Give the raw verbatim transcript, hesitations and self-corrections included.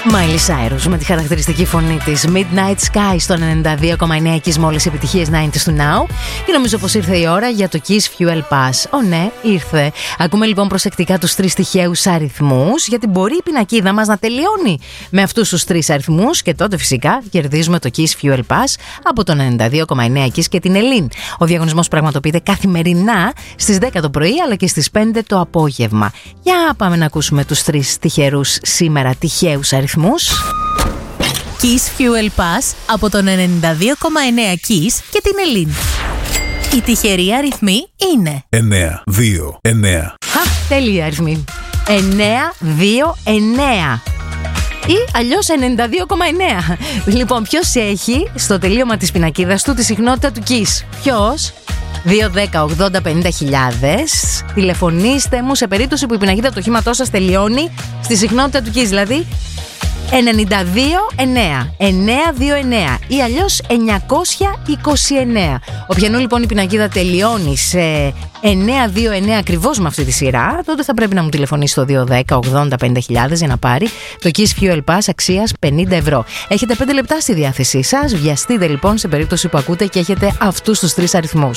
Miley Cyrus με τη χαρακτηριστική φωνή της, Midnight Sky στον ενενήντα δύο κόμμα εννέα Kiss με όλες τις επιτυχίες ενενήντα του Now. Και νομίζω πως ήρθε η ώρα για το Kiss Fuel Pass. Ω ναι, ήρθε. Ακούμε λοιπόν προσεκτικά τους τρεις τυχαίους αριθμούς, γιατί μπορεί η πινακίδα μας να τελειώνει με αυτούς τους τρεις αριθμούς και τότε φυσικά κερδίζουμε το Kiss Fuel Pass από τον ενενήντα δύο κόμμα εννέα Kiss και την Ελλήν. Ο διαγωνισμός πραγματοποιείται καθημερινά στις δέκα το πρωί αλλά και στις πέντε το απόγευμα. Για πάμε να ακούσουμε τους τρεις τυχερούς σήμερα τυχαίους αριθμούς. Kiss Fuel Pass από τον ενενήντα δύο κόμμα εννέα Kiss και την Ελλήν. Οι τυχεροί αριθμοί είναι εννέα δύο εννέα. Χα, τέλεια αριθμοί. εννέα δύο εννέα ή αλλιώς ενενήντα δύο κόμμα εννέα. Λοιπόν, ποιος έχει στο τελείωμα της πινακίδας του τη συχνότητα του Kiss? Ποιος? δύο δέκα ογδόντα πενήντα χιλιάδες. Τηλεφωνήστε μου σε περίπτωση που η πινακίδα του οχήματός σας τελειώνει στη συχνότητα του Kiss, δηλαδή ενενήντα δύο εννέα, εννέα δύο εννέα ή αλλιώς εννιακόσια είκοσι εννέα. Όποιανού λοιπόν η πινακίδα τελειώνει σε εννέα δύο εννέα ακριβώς με αυτή τη σειρά, τότε θα πρέπει να μου τηλεφωνήσει στο δύο δέκα ογδόντα πενήντα χιλιάδες για να πάρει το Kiss Fuel Pass αξίας πενήντα ευρώ. Έχετε πέντε λεπτά στη διάθεσή σας. Βιαστείτε λοιπόν σε περίπτωση που ακούτε και έχετε αυτούς τους τρεις αριθμούς.